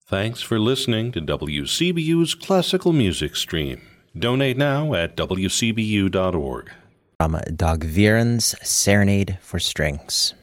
Thanks for listening to WCBU's Classical Music Stream. Donate now at wcbu.org. From Dag Viren's Serenade for Strings.